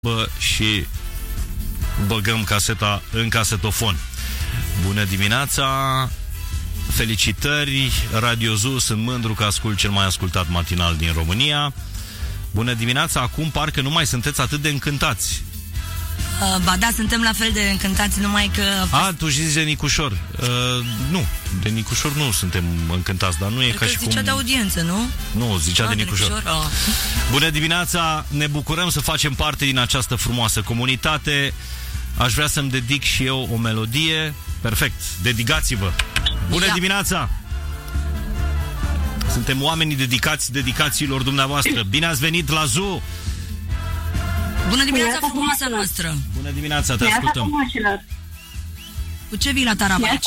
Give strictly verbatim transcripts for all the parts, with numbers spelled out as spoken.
Bă, și băgăm caseta în casetofon. Bună dimineața, felicitări, Radio Zoo, sunt mândru că ascult cel mai ascultat matinal din România. Bună dimineața, acum parcă nu mai sunteți atât de încântați. Uh, ba da, suntem la fel de încântați, numai că... A, tu zici de Nicușor. uh, Nu, de Nicușor nu suntem încântați, dar nu e ca și cum... zicea de audiență, nu? Nu, zicea A, de de Nicușor, Nicușor? Oh. Bună dimineața, ne bucurăm să facem parte din această frumoasă comunitate. Aș vrea să-mi dedic și eu o melodie. Perfect, dedicați-vă. Bună Ia. dimineața. Suntem oamenii dedicați dedicațiilor dumneavoastră. Bine ați venit la Zoo. Bună dimineața, frumoasa noastră. Bună dimineața, te ascultăm. Cu ce vii la Taraba aici?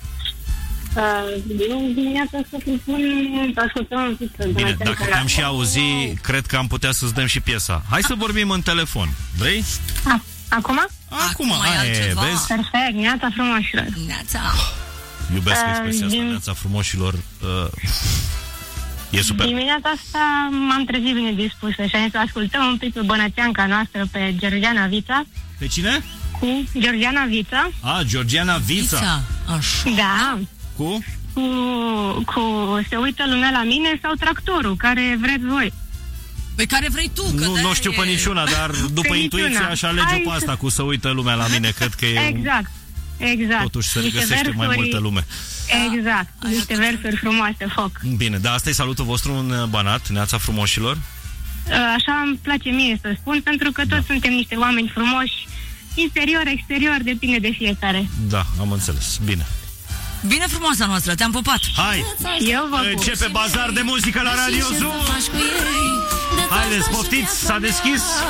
Bună dimineața, să propun să ascultăm un pic. Bine, dacă te-am și auzi, cred că am putea să-ți dăm și piesa. Hai să vorbim în telefon. Vrei? A, acum? Acum, Acum aia e, vezi? Perfect, neața frumoșilor. Neața. Iubesc Uh, expresia asta, din- neața frumoșilor. uh, E super. Dimineața asta m-am trezit bine dispusă și am zis să ascultăm un pic pe bănățeanca noastră, pe Georgiana Vița. Pe cine? Cu Georgiana Vița. A, Georgiana Vița. Pizza. Așa. Da. Cu? Cu, cu Se uită lumea la mine sau Tractorul, care vreți voi. Pe care vrei tu, că Nu, de-aia nu știu pe e- niciuna, dar după Pe intuiție niciuna. aș alege Hai pe să- asta, cu Să uită lumea la mine. Cred că e Exact. Exact. totuși se Niște regăsește mai versuri- multă lume. Exact. Aia Niște că- versuri frumoase, foc. Bine, dar asta e salutul vostru în Banat, neața frumoșilor. Așa îmi place mie să spun, pentru că toți suntem niște oameni frumoși, interior, exterior, depinde de fiecare. Da, am înțeles. Bine. Bine, frumoasa noastră, te-am pupat. Hai! Eu vă pup. Începe bazar de muzică la Radio Zoo. Haideți, poftiți, s-a deschis.